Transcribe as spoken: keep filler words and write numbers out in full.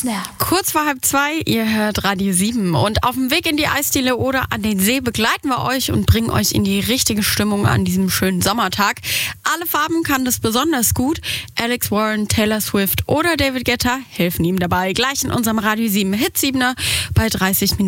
Snap. Kurz vor halb zwei, ihr hört Radio sieben. Und auf dem Weg in die Eisdiele oder an den See begleiten wir euch und bringen euch in die richtige Stimmung an diesem schönen Sommertag. Alle Farben kann das besonders gut. Alex Warren, Taylor Swift oder David Guetta helfen ihm dabei. Gleich in unserem Radio sieben Hit siebener bei dreißig Minuten.